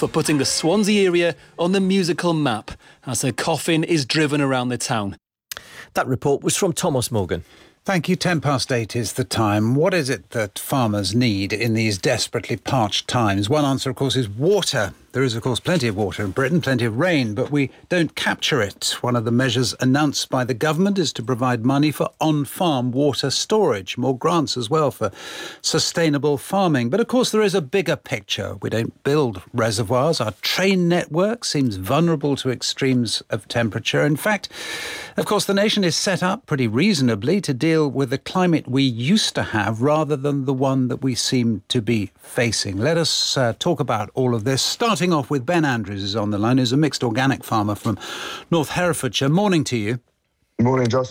for putting the Swansea area on the musical map as her coffin is driven around the town. That report was from Thomas Morgan. Thank you. 8:10 is the time. What is it that farmers need in these desperately parched times? One answer, of course, is water. There is, of course, plenty of water in Britain, plenty of rain, but we don't capture it. One of the measures announced by the government is to provide money for on-farm water storage, more grants as well for sustainable farming. But, of course, there is a bigger picture. We don't build reservoirs. Our train network seems vulnerable to extremes of temperature. In fact, of course, the nation is set up pretty reasonably to deal with the climate we used to have rather than the one that we seem to be facing. Let us talk about all of this, starting off with Ben Andrews is on the line, who's a mixed organic farmer from North Herefordshire. Morning to you. Morning, Josh.